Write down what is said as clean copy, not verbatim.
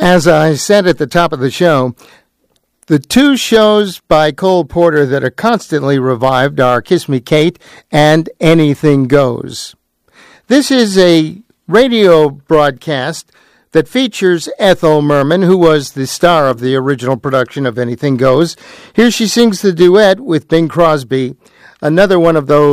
As I said at the top of the show, the two shows by Cole Porter that are constantly revived are Kiss Me Kate and Anything Goes. This is a radio broadcast that features Ethel Merman, who was the star of the original production of Anything Goes. Here she sings the duet with Bing Crosby, another one of those